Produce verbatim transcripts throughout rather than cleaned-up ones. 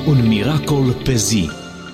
Un miracol pe zi.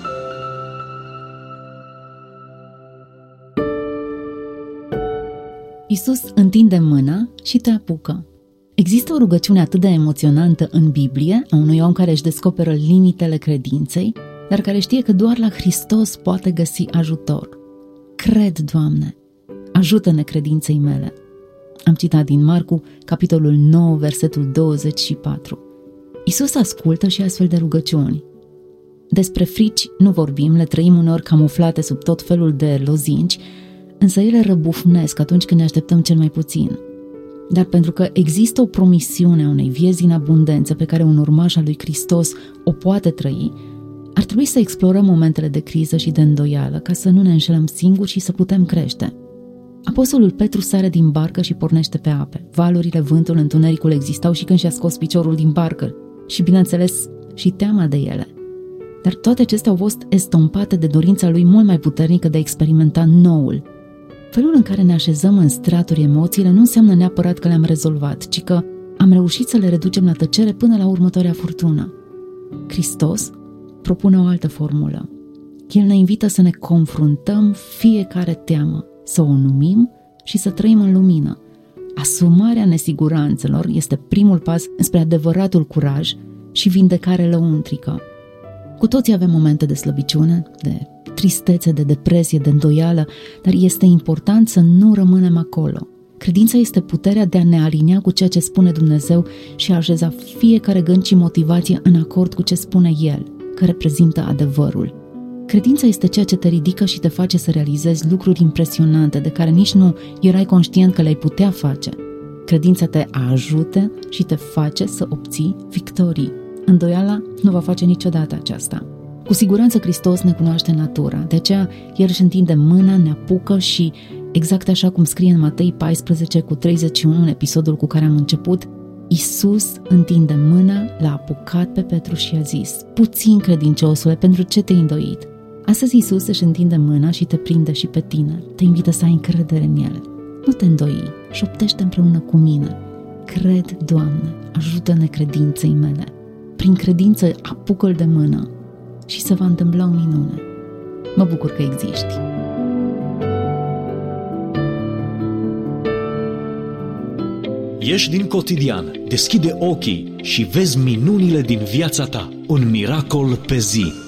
Iisus întinde mâna și te apucă. Există o rugăciune atât de emoționantă în Biblie a unui om care își descoperă limitele credinței, dar care știe că doar la Hristos poate găsi ajutor. Cred, Doamne, ajută-ne credinței mele. Am citat din Marcu, capitolul nouă, versetul douăzeci și patru. Iisus ascultă și astfel de rugăciuni. Despre frici nu vorbim, le trăim uneori camuflate sub tot felul de lozinci, însă ele răbufnesc atunci când ne așteptăm cel mai puțin. Dar pentru că există o promisiune a unei vieți în abundență pe care un urmaș al lui Hristos o poate trăi, ar trebui să explorăm momentele de criză și de îndoială ca să nu ne înșelăm singuri și să putem crește. Apostolul Petru sare din barcă și pornește pe ape. Valurile, vântul, întunericul existau și când și-a scos piciorul din barcă și, bineînțeles, și teama de ele. Dar toate acestea au fost estompate de dorința lui mult mai puternică de a experimenta noul. Felul în care ne așezăm în straturi emoțiile nu înseamnă neapărat că le-am rezolvat, ci că am reușit să le reducem la tăcere până la următoarea furtună. Hristos propune o altă formulă. El ne invită să ne confruntăm fiecare teamă, să o numim și să trăim în lumină. Asumarea nesiguranțelor este primul pas spre adevăratul curaj și vindecare lăuntrică. Cu toții avem momente de slăbiciune, de tristețe, de depresie, de îndoială, dar este important să nu rămânem acolo. Credința este puterea de a ne alinia cu ceea ce spune Dumnezeu și a așeza fiecare gând și motivație în acord cu ce spune El, că reprezintă adevărul. Credința este ceea ce te ridică și te face să realizezi lucruri impresionante de care nici nu erai conștient că le-ai putea face. Credința te ajută și te face să obții victorii. Îndoiala nu va face niciodată aceasta. Cu siguranță Hristos ne cunoaște natura, de aceea El își întinde mâna, ne apucă și, exact așa cum scrie în Matei paisprezece cu treizeci și unu, în episodul cu care am început, Iisus întinde mâna, l-a apucat pe Petru și i-a zis: puțin credinciosule, pentru ce te-ai îndoit? Astăzi Iisus își întinde mâna și te prinde și pe tine, te invită să ai încredere în El. Nu te îndoi, șoptește împreună cu mine: cred, Doamne, ajută-ne credinței mele. Prin credință apucă-l de mână și se va întâmpla o minune. Mă bucur că existi. Ieși din cotidian, deschide ochii și vezi minunile din viața ta. Un miracol pe zi.